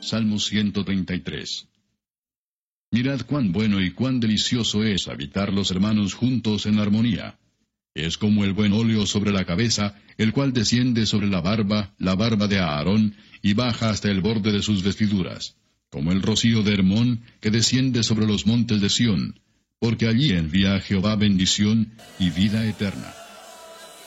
Salmo 133. Mirad cuán bueno y cuán delicioso es habitar los hermanos juntos en armonía. Es como el buen óleo sobre la cabeza, el cual desciende sobre la barba de Aarón, y baja hasta el borde de sus vestiduras, como el rocío de Hermón, que desciende sobre los montes de Sión, porque allí envía a Jehová bendición y vida eterna.